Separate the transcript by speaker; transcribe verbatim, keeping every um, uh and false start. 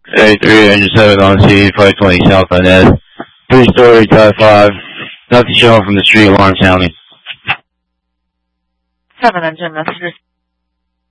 Speaker 1: A three, engine seven on scene, five twenty South on Ed. Three-story, Type five. Nothing showing from the street, alarm sounding.
Speaker 2: seven engine messages.